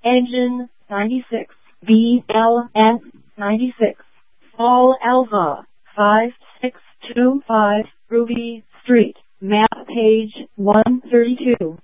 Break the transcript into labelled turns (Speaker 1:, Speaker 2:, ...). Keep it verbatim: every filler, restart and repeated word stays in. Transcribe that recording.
Speaker 1: Engine ninety-six, B L S ninety-six, Fall Alpha five six two five, Ruby Street, map page one thirty-two.